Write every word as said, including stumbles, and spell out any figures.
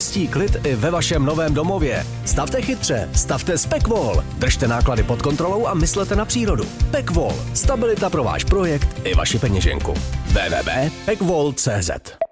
zajistí klid i ve vašem novém domově. Stavte chytře, stavte s Pekvol. Držte náklady pod kontrolou a myslete na přírodu. Pekvol. Stabilita pro váš projekt i vaši peněženku. w w w tečka pekvol tečka cz